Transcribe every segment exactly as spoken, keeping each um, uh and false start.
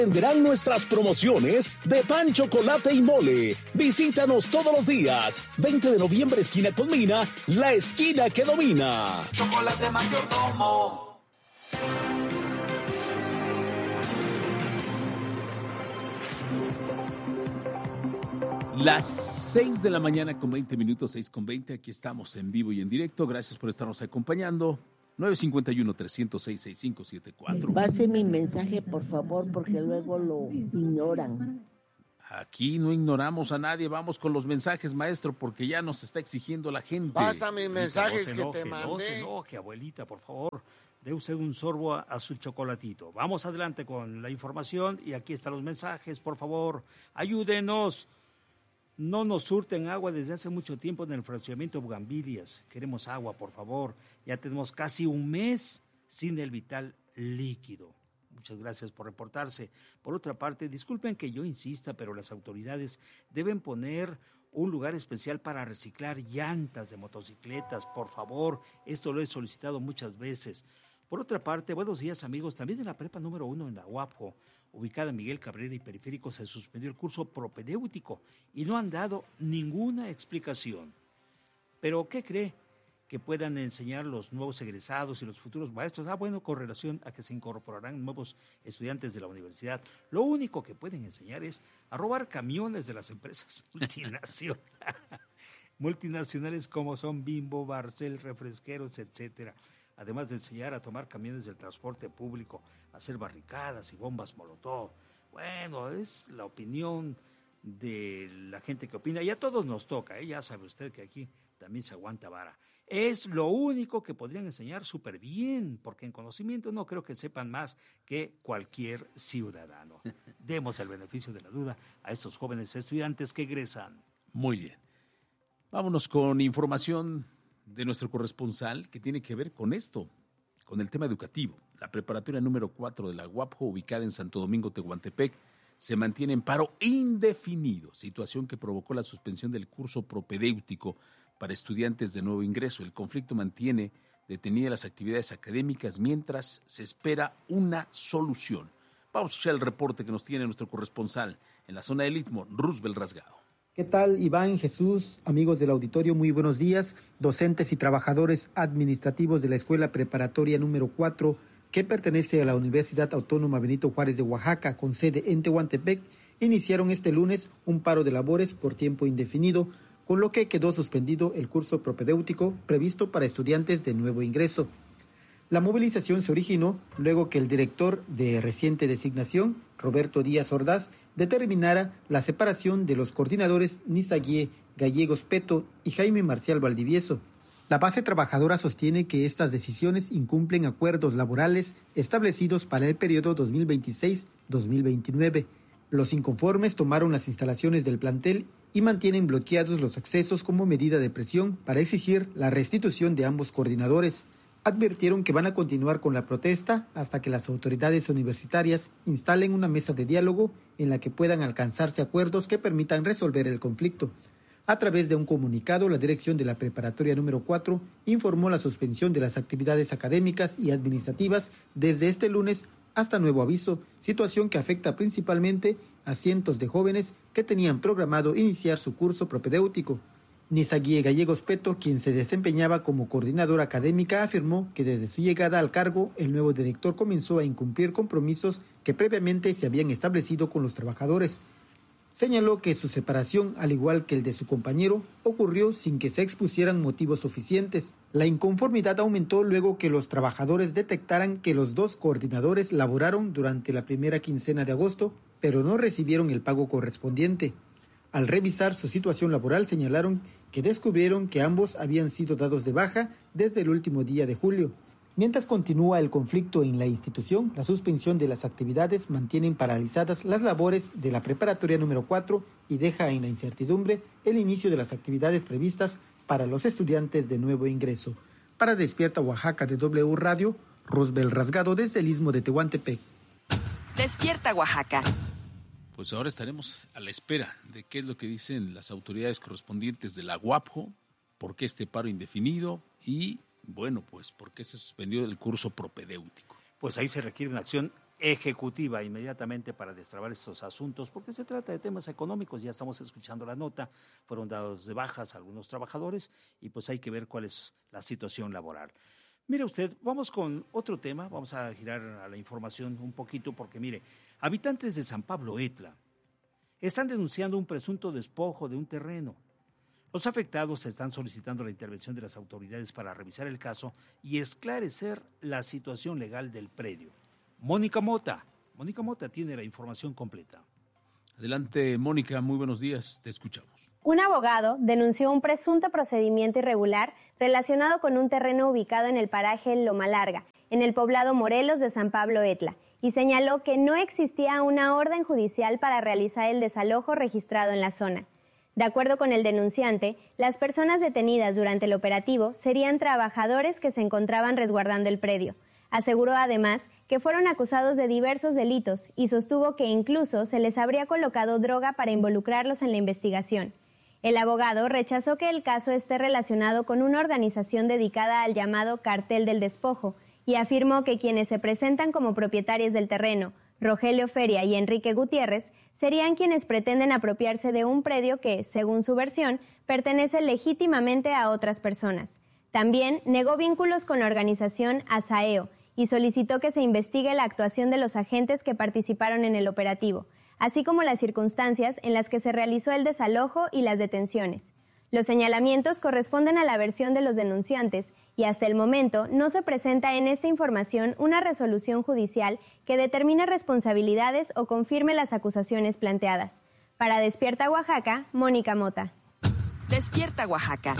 Tendrán nuestras promociones de pan, chocolate y mole. Visítanos todos los días. veinte de noviembre, esquina con Mina, la esquina que domina. Chocolate Mayordomo. Las seis de la mañana con veinte minutos, seis con veinte. Aquí estamos en vivo y en directo. Gracias por estarnos acompañando. nueve cinco uno, tres cero seis, seis cinco siete cuatro. Pase mi mensaje, por favor, porque luego lo ignoran. Aquí no ignoramos a nadie. Vamos con los mensajes, maestro, porque ya nos está exigiendo la gente. Pasa mis mensajes no que enoje, te mandé. No se enoje, abuelita, por favor. Dé usted un sorbo a, a su chocolatito. Vamos adelante con la información y aquí están los mensajes, por favor. Ayúdenos. No nos surten agua desde hace mucho tiempo en el fraccionamiento Bugambilias. Queremos agua, por favor. Ya tenemos casi un mes sin el vital líquido. Muchas gracias por reportarse. Por otra parte, disculpen que yo insista, pero las autoridades deben poner un lugar especial para reciclar llantas de motocicletas. Por favor, esto lo he solicitado muchas veces. Por otra parte, buenos días, amigos. También en la prepa número uno en la U A P J O, ubicada en Miguel Cabrera y Periférico, se suspendió el curso propedéutico y no han dado ninguna explicación. ¿Pero qué cree? Que puedan enseñar los nuevos egresados y los futuros maestros. Ah, bueno, con relación a que se incorporarán nuevos estudiantes de la universidad. Lo único que pueden enseñar es a robar camiones de las empresas multinacionales. multinacionales como son Bimbo, Barcel, refresqueros, etcétera. Además de enseñar a tomar camiones del transporte público, a hacer barricadas y bombas molotov. Bueno, es la opinión de la gente que opina. Y a todos nos toca, ¿eh? Ya sabe usted que aquí también se aguanta vara. Es lo único que podrían enseñar súper bien, porque en conocimiento no creo que sepan más que cualquier ciudadano. Demos el beneficio de la duda a estos jóvenes estudiantes que egresan. Muy bien. Vámonos con información de nuestro corresponsal que tiene que ver con esto, con el tema educativo. La preparatoria número cuatro de la U A P J O, ubicada en Santo Domingo, Tehuantepec, se mantiene en paro indefinido, situación que provocó la suspensión del curso propedéutico para estudiantes de nuevo ingreso. El conflicto mantiene detenidas las actividades académicas mientras se espera una solución. Vamos a escuchar el reporte que nos tiene nuestro corresponsal en la zona del Istmo, Roosevelt Rasgado. ¿Qué tal, Iván, Jesús, amigos del auditorio? Muy buenos días. Docentes y trabajadores administrativos de la Escuela Preparatoria número cuatro, que pertenece a la Universidad Autónoma Benito Juárez de Oaxaca, con sede en Tehuantepec, iniciaron este lunes un paro de labores por tiempo indefinido, con lo que quedó suspendido el curso propedéutico previsto para estudiantes de nuevo ingreso. La movilización se originó luego que el director de reciente designación, Roberto Díaz Ordaz, determinara la separación de los coordinadores Nisaguie Gallegos Peto y Jaime Marcial Valdivieso. La base trabajadora sostiene que estas decisiones incumplen acuerdos laborales establecidos para el periodo dos mil veintiséis a dos mil veintinueve. Los inconformes tomaron las instalaciones del plantel y mantienen bloqueados los accesos como medida de presión para exigir la restitución de ambos coordinadores. Advirtieron que van a continuar con la protesta hasta que las autoridades universitarias instalen una mesa de diálogo en la que puedan alcanzarse acuerdos que permitan resolver el conflicto. A través de un comunicado, la dirección de la preparatoria número cuatro informó la suspensión de las actividades académicas y administrativas desde este lunes hasta nuevo aviso, situación que afecta principalmente a cientos de jóvenes que tenían programado iniciar su curso propedéutico. Nisaguie Gallegos Peto, quien se desempeñaba como coordinadora académica, afirmó que desde su llegada al cargo, el nuevo director comenzó a incumplir compromisos que previamente se habían establecido con los trabajadores. Señaló que su separación, al igual que el de su compañero, ocurrió sin que se expusieran motivos suficientes. La inconformidad aumentó luego que los trabajadores detectaran que los dos coordinadores laboraron durante la primera quincena de agosto, pero no recibieron el pago correspondiente. Al revisar su situación laboral, señalaron que descubrieron que ambos habían sido dados de baja desde el último día de julio. Mientras continúa el conflicto en la institución, la suspensión de las actividades mantienen paralizadas las labores de la preparatoria número cuatro y deja en la incertidumbre el inicio de las actividades previstas para los estudiantes de nuevo ingreso. Para Despierta Oaxaca de W Radio, Roosevelt Rasgado desde el Istmo de Tehuantepec. Despierta Oaxaca. Pues ahora estaremos a la espera de qué es lo que dicen las autoridades correspondientes de la U A P J O, por qué este paro indefinido y, bueno, pues por qué se suspendió el curso propedéutico. Pues ahí se requiere una acción ejecutiva inmediatamente para destrabar estos asuntos, porque se trata de temas económicos. Ya estamos escuchando la nota, fueron dados de bajas a algunos trabajadores y pues hay que ver cuál es la situación laboral. Mire usted, vamos con otro tema, vamos a girar a la información un poquito, porque mire, habitantes de San Pablo Etla están denunciando un presunto despojo de un terreno. Los afectados están solicitando la intervención de las autoridades para revisar el caso y esclarecer la situación legal del predio. Mónica Mota, Mónica Mota tiene la información completa. Adelante, Mónica, muy buenos días, te escuchamos. Un abogado denunció un presunto procedimiento irregular relacionado con un terreno ubicado en el paraje Loma Larga, en el poblado Morelos de San Pablo Etla, y señaló que no existía una orden judicial para realizar el desalojo registrado en la zona. De acuerdo con el denunciante, las personas detenidas durante el operativo serían trabajadores que se encontraban resguardando el predio. Aseguró además que fueron acusados de diversos delitos y sostuvo que incluso se les habría colocado droga para involucrarlos en la investigación. El abogado rechazó que el caso esté relacionado con una organización dedicada al llamado Cartel del Despojo y afirmó que quienes se presentan como propietarios del terreno, Rogelio Feria y Enrique Gutiérrez, serían quienes pretenden apropiarse de un predio que, según su versión, pertenece legítimamente a otras personas. También negó vínculos con la organización Asaeo y solicitó que se investigue la actuación de los agentes que participaron en el operativo, así como las circunstancias en las que se realizó el desalojo y las detenciones. Los señalamientos corresponden a la versión de los denunciantes y hasta el momento no se presenta en esta información una resolución judicial que determine responsabilidades o confirme las acusaciones planteadas. Para Despierta Oaxaca, Mónica Mota. Despierta Oaxaca.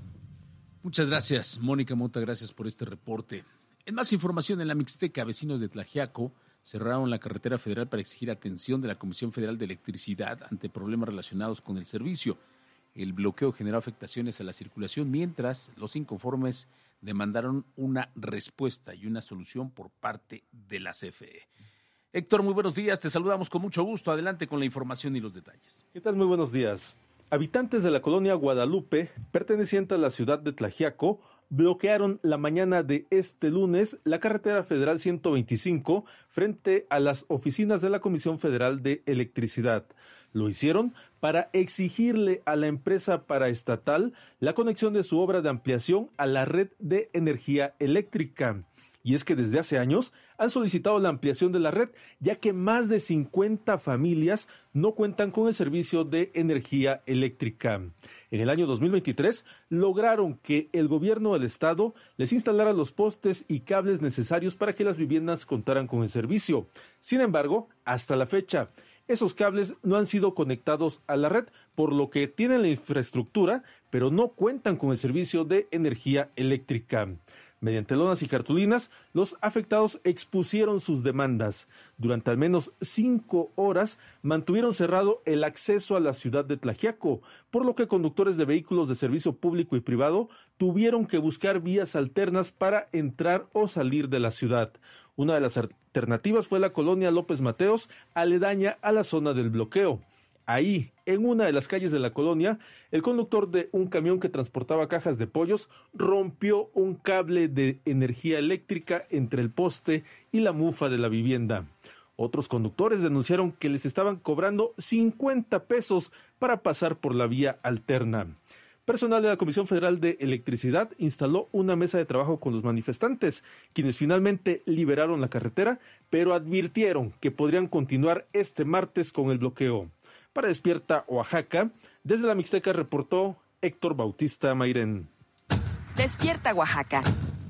Muchas gracias, Mónica Mota, gracias por este reporte. En más información, en la Mixteca, vecinos de Tlaxiaco cerraron la carretera federal para exigir atención de la Comisión Federal de Electricidad ante problemas relacionados con el servicio. El bloqueo generó afectaciones a la circulación, mientras los inconformes demandaron una respuesta y una solución por parte de la C F E. Héctor, muy buenos días, te saludamos con mucho gusto. Adelante con la información y los detalles. ¿Qué tal? Muy buenos días. Habitantes de la colonia Guadalupe, perteneciente a la ciudad de Tlaxiaco, bloquearon la mañana de este lunes la carretera federal ciento veinticinco frente a las oficinas de la Comisión Federal de Electricidad. Lo hicieron para exigirle a la empresa paraestatal la conexión de su obra de ampliación a la red de energía eléctrica. Y es que desde hace años han solicitado la ampliación de la red, ya que más de cincuenta familias no cuentan con el servicio de energía eléctrica. En el año dos mil veintitrés lograron que el gobierno del estado les instalara los postes y cables necesarios para que las viviendas contaran con el servicio. Sin embargo, hasta la fecha, esos cables no han sido conectados a la red, por lo que tienen la infraestructura, pero no cuentan con el servicio de energía eléctrica. Mediante lonas y cartulinas, los afectados expusieron sus demandas. Durante al menos cinco horas mantuvieron cerrado el acceso a la ciudad de Tlaxiaco, por lo que conductores de vehículos de servicio público y privado tuvieron que buscar vías alternas para entrar o salir de la ciudad. Una de las alternativas fue la colonia López Mateos, aledaña a la zona del bloqueo. Ahí, en una de las calles de la colonia, el conductor de un camión que transportaba cajas de pollos rompió un cable de energía eléctrica entre el poste y la mufa de la vivienda. Otros conductores denunciaron que les estaban cobrando cincuenta pesos para pasar por la vía alterna. Personal de la Comisión Federal de Electricidad instaló una mesa de trabajo con los manifestantes, quienes finalmente liberaron la carretera, pero advirtieron que podrían continuar este martes con el bloqueo. Para Despierta Oaxaca, desde la Mixteca reportó Héctor Bautista Mairén. Despierta Oaxaca.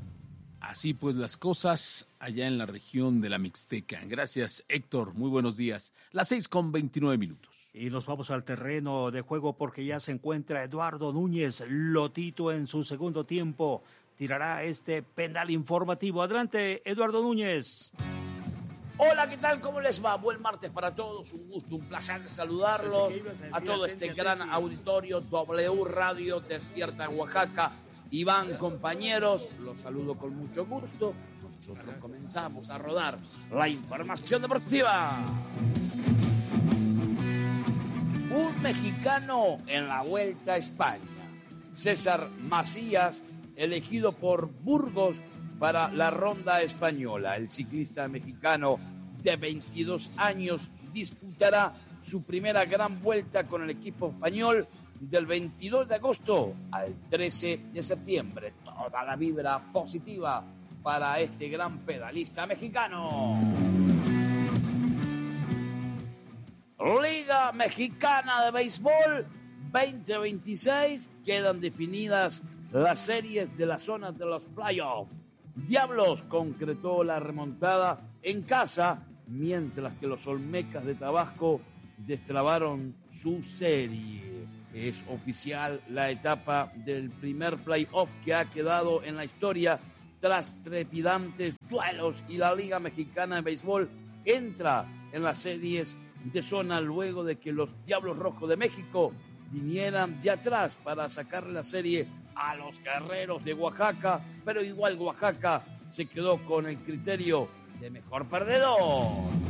Así pues las cosas allá en la región de la Mixteca. Gracias, Héctor. Muy buenos días. Las seis con veintinueve minutos. Y nos vamos al terreno de juego porque ya se encuentra Eduardo Núñez Lotito en su segundo tiempo. Tirará este penal informativo. Adelante, Eduardo Núñez. Hola, ¿qué tal? ¿Cómo les va? Buen martes para todos, un gusto, un placer saludarlos a, a todo este gran auditorio W Radio Despierta Oaxaca. Iván, compañeros, los saludo con mucho gusto. Nosotros comenzamos a rodar la información deportiva. Un mexicano en la Vuelta a España, César Macías, elegido por Burgos para la ronda española. El ciclista mexicano de veintidós años, disputará su primera gran vuelta con el equipo español del veintidós de agosto al trece de septiembre. Toda la vibra positiva para este gran pedalista mexicano. Liga Mexicana de Béisbol veinte veintiséis, quedan definidas las series de las zonas de los playoffs. Diablos concretó la remontada en casa, mientras que los Olmecas de Tabasco destrabaron su serie. Es oficial la etapa del primer playoff que ha quedado en la historia tras trepidantes duelos, y la Liga Mexicana de Béisbol entra en las series de zona luego de que los Diablos Rojos de México vinieran de atrás para sacar la serie a los Guerreros de Oaxaca, pero igual Oaxaca se quedó con el criterio de mejor perdedor.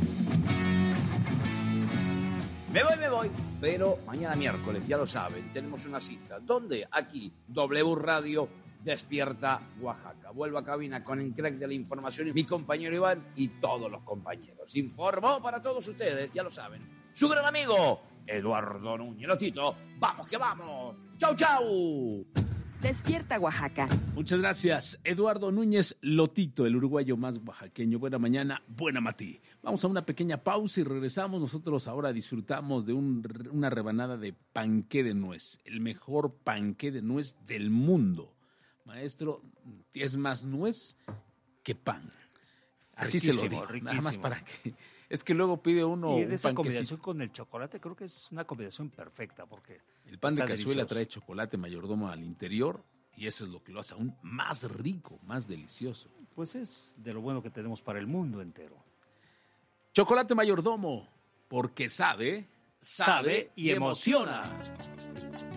Me voy, me voy, pero mañana miércoles, ya lo saben, tenemos una cita. ¿Dónde? Aquí, W Radio Despierta Oaxaca. Vuelvo a cabina con el crack de la información, mi compañero Iván y todos los compañeros. Informó para todos ustedes, ya lo saben, su gran amigo Eduardo Núñez. Lotito, vamos que vamos. ¡Chau, chau! Despierta Oaxaca. Muchas gracias, Eduardo Núñez Lotito, el uruguayo más oaxaqueño. Buena mañana, buena matí. Vamos a una pequeña pausa y regresamos. Nosotros ahora disfrutamos de un, una rebanada de panqué de nuez, el mejor panqué de nuez del mundo. Maestro, es más nuez que pan. Así riquísimo, se lo digo, riquísimo. Nada más para que... Es que luego pide uno y un esa panquecito. Combinación con el chocolate creo que es una combinación perfecta, porque el pan de cazuela delicioso. Trae chocolate mayordomo al interior y eso es lo que lo hace aún más rico, más delicioso. Pues es de lo bueno que tenemos para el mundo entero. Chocolate mayordomo, porque sabe, sabe y emociona.